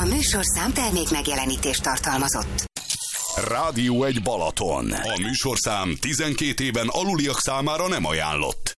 műsorszám termék megjelenítést tartalmazott. Rádió 1 Balaton. A műsorszám 12 éven aluliak számára nem ajánlott.